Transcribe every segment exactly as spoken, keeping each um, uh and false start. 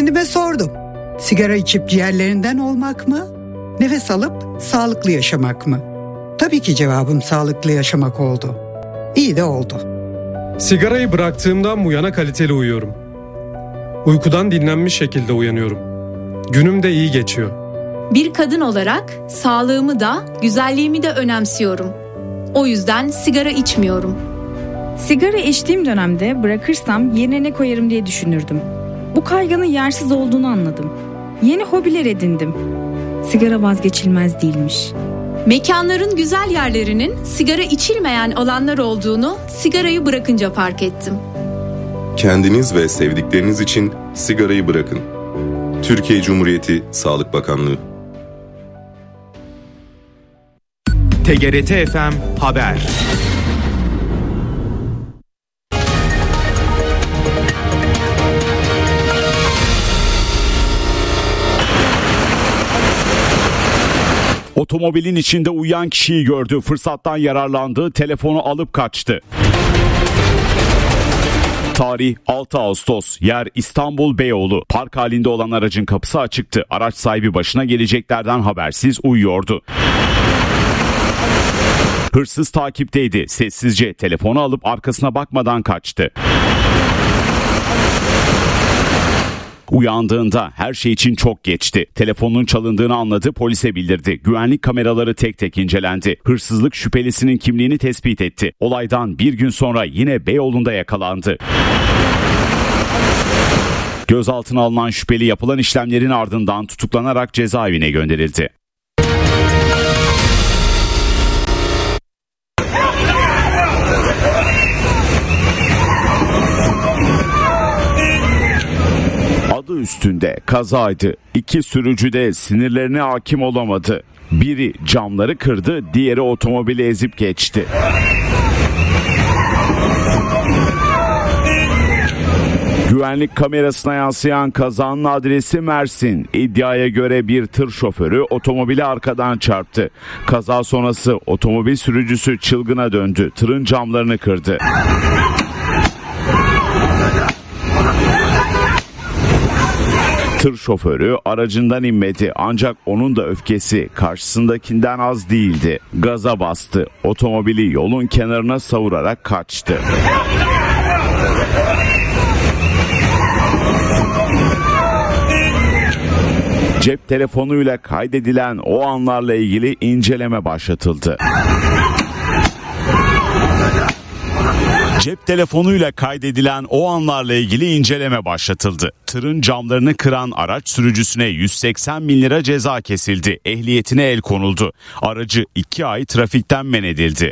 Kendime sordum. Sigara içip ciğerlerinden olmak mı? Nefes alıp sağlıklı yaşamak mı? Tabii ki cevabım sağlıklı yaşamak oldu. İyi de oldu. Sigarayı bıraktığımdan bu yana kaliteli uyuyorum. Uykudan dinlenmiş şekilde uyanıyorum. Günüm de iyi geçiyor. Bir kadın olarak sağlığımı da, güzelliğimi de önemsiyorum. O yüzden sigara içmiyorum. Sigara içtiğim dönemde bırakırsam yerine ne koyarım diye düşünürdüm. Bu kaygının yersiz olduğunu anladım. Yeni hobiler edindim. Sigara vazgeçilmez değilmiş. Mekanların güzel yerlerinin sigara içilmeyen alanlar olduğunu sigarayı bırakınca fark ettim. Kendiniz ve sevdikleriniz için sigarayı bırakın. Türkiye Cumhuriyeti Sağlık Bakanlığı. T G R T F M Haber. Otomobilin içinde uyuyan kişiyi gördü, fırsattan yararlandı, telefonu alıp kaçtı. Tarih altı Ağustos, yer İstanbul Beyoğlu. Park halinde olan aracın kapısı açıktı. Araç sahibi başına geleceklerden habersiz uyuyordu. Hırsız takipteydi. Sessizce telefonu alıp arkasına bakmadan kaçtı. Uyandığında her şey için çok geçti. Telefonun çalındığını anladı, polise bildirdi. Güvenlik kameraları tek tek incelendi. Hırsızlık şüphelisinin kimliğini tespit etti. Olaydan bir gün sonra yine Beyoğlu'nda yakalandı. Gözaltına alınan şüpheli yapılan işlemlerin ardından tutuklanarak cezaevine gönderildi. Adı üstünde kazaydı. İki sürücü de sinirlerine hakim olamadı. Biri camları kırdı, diğeri otomobili ezip geçti. Güvenlik kamerasına yansıyan kazanın adresi Mersin. İddiaya göre bir tır şoförü otomobili arkadan çarptı. Kaza sonrası otomobil sürücüsü çılgına döndü. Tırın camlarını kırdı. Tır şoförü aracından inmedi, ancak onun da öfkesi karşısındakinden az değildi. Gaza bastı, otomobili yolun kenarına savurarak kaçtı. Cep telefonuyla kaydedilen o anlarla ilgili inceleme başlatıldı. Cep telefonuyla kaydedilen o anlarla ilgili inceleme başlatıldı. Tırın camlarını kıran araç sürücüsüne yüz seksen bin lira ceza kesildi. Ehliyetine el konuldu. Aracı iki ay trafikten men edildi.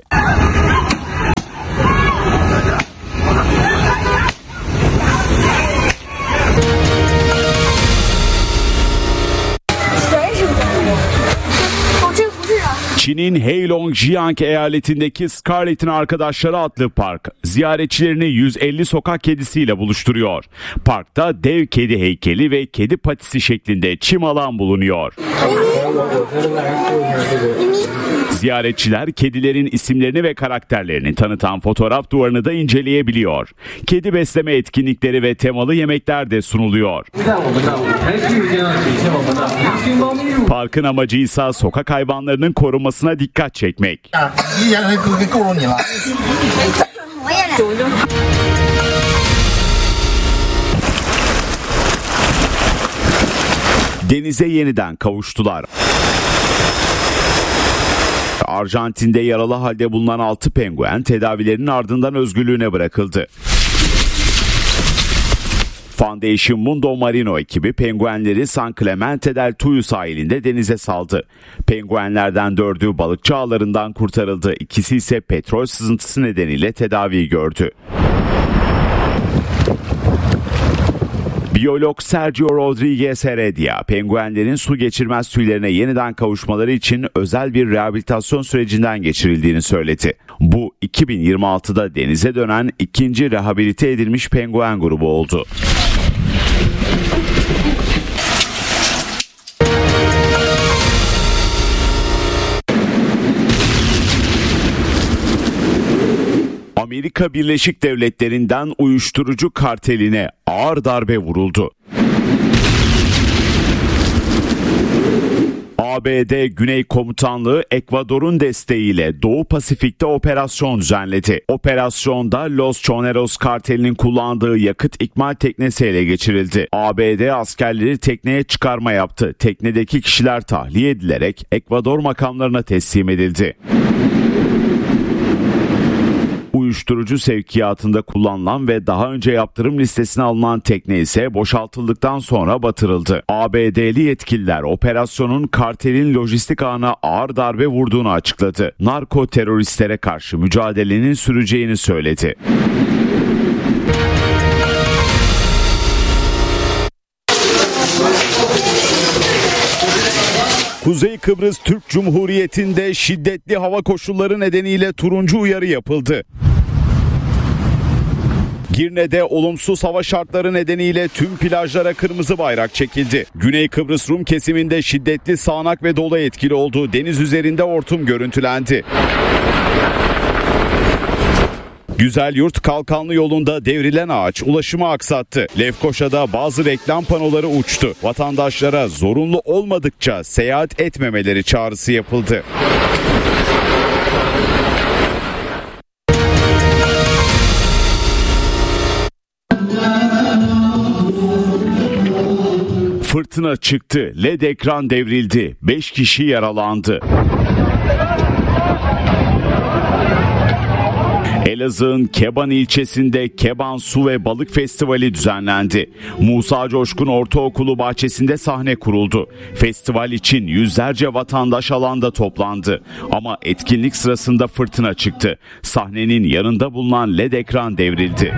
Çin'in Heilongjiang eyaletindeki Scarlett'in Arkadaşları adlı park ziyaretçilerini yüz elli sokak kedisiyle buluşturuyor. Parkta dev kedi heykeli ve kedi patisi şeklinde çim alan bulunuyor. Ziyaretçiler kedilerin isimlerini ve karakterlerini tanıtan fotoğraf duvarını da inceleyebiliyor. Kedi besleme etkinlikleri ve temalı yemekler de sunuluyor. Parkın amacı ise sokak hayvanlarının korunmasına dikkat çekmek. Denize yeniden kavuştular. Arjantin'de yaralı halde bulunan altı penguen tedavilerinin ardından özgürlüğüne bırakıldı. Foundation Mundo Marino ekibi penguenleri San Clemente del Tuyo sahilinde denize saldı. Penguenlerden dördü balıkçı ağlarından kurtarıldı. İkisi ise petrol sızıntısı nedeniyle tedavi gördü. Biyolog Sergio Rodriguez Heredia, penguenlerin su geçirmez tüylerine yeniden kavuşmaları için özel bir rehabilitasyon sürecinden geçirildiğini söyledi. Bu iki bin yirmi altıda denize dönen ikinci rehabilite edilmiş penguen grubu oldu. Amerika Birleşik Devletleri'nden uyuşturucu karteline ağır darbe vuruldu. A B D Güney Komutanlığı Ekvador'un desteğiyle Doğu Pasifik'te operasyon düzenledi. Operasyonda Los Choneros kartelinin kullandığı yakıt ikmal teknesi ele geçirildi. A B D askerleri tekneye çıkarma yaptı. Teknedeki kişiler tahliye edilerek Ekvador makamlarına teslim edildi. Uyuşturucu sevkiyatında kullanılan ve daha önce yaptırım listesine alınan tekne ise boşaltıldıktan sonra batırıldı. A B D'li yetkililer operasyonun kartelin lojistik ağına ağır darbe vurduğunu açıkladı. Narko teröristlere karşı mücadelenin süreceğini söyledi. Kuzey Kıbrıs Türk Cumhuriyeti'nde şiddetli hava koşulları nedeniyle turuncu uyarı yapıldı. Girne'de olumsuz hava şartları nedeniyle tüm plajlara kırmızı bayrak çekildi. Güney Kıbrıs Rum kesiminde şiddetli sağanak ve dolu etkili olduğu deniz üzerinde hortum görüntülendi. Güzelyurt Kalkanlı yolunda devrilen ağaç ulaşımı aksattı. Lefkoşa'da bazı reklam panoları uçtu. Vatandaşlara zorunlu olmadıkça seyahat etmemeleri çağrısı yapıldı. Fırtına çıktı, L E D ekran devrildi, beş kişi yaralandı. Elazığ'ın Keban ilçesinde Keban Su ve Balık Festivali düzenlendi. Musa Coşkun Ortaokulu bahçesinde sahne kuruldu. Festival için yüzlerce vatandaş alanda toplandı. Ama etkinlik sırasında fırtına çıktı. Sahnenin yanında bulunan L E D ekran devrildi.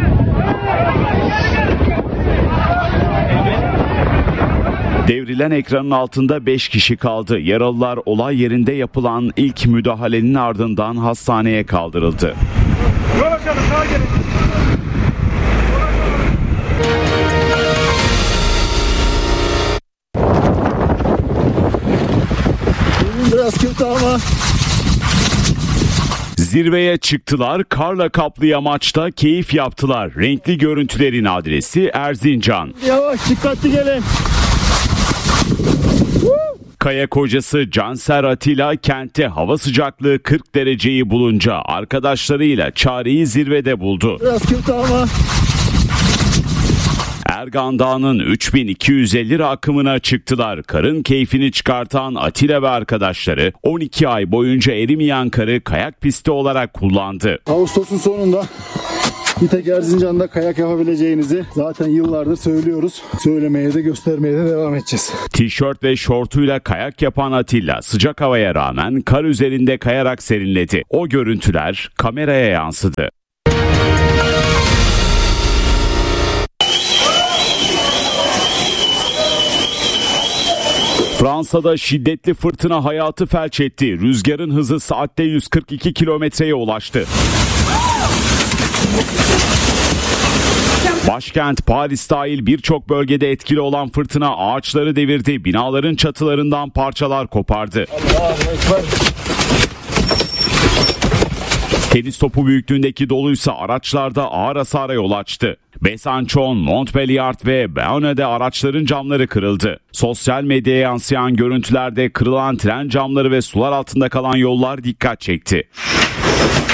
Devrilen ekranın altında beş kişi kaldı. Yaralılar olay yerinde yapılan ilk müdahalenin ardından hastaneye kaldırıldı. Biraz kötü ama. Zirveye çıktılar, karla kaplı yamaçta keyif yaptılar. Renkli görüntülerin adresi Erzincan. Yavaş, dikkatli gelin. Kayak hocası Canser Atilla kentte hava sıcaklığı kırk dereceyi bulunca arkadaşlarıyla çareyi zirvede buldu. Biraz kötü ama. Ergan Dağı'nın üç bin iki yüz elli rakımına çıktılar. Karın keyfini çıkartan Atilla ve arkadaşları on iki ay boyunca erimeyen karı kayak pisti olarak kullandı. Ağustos'un sonunda bir tek Erzincan'da kayak yapabileceğinizi zaten yıllardır söylüyoruz. Söylemeye de göstermeye de devam edeceğiz. Tişört ve şortuyla kayak yapan Atilla sıcak havaya rağmen kar üzerinde kayarak serinledi. O görüntüler kameraya yansıdı. Fransa'da şiddetli fırtına hayatı felç etti. Rüzgarın hızı saatte yüz kırk iki kilometreye ulaştı. Başkent Paris dahil birçok bölgede etkili olan fırtına ağaçları devirdi. Binaların çatılarından parçalar kopardı. Tenis topu büyüklüğündeki doluysa araçlarda ağır hasara yol açtı. Besançon, Montbéliard ve Beaune'de araçların camları kırıldı. Sosyal medyaya yansıyan görüntülerde kırılan tren camları ve sular altında kalan yollar dikkat çekti.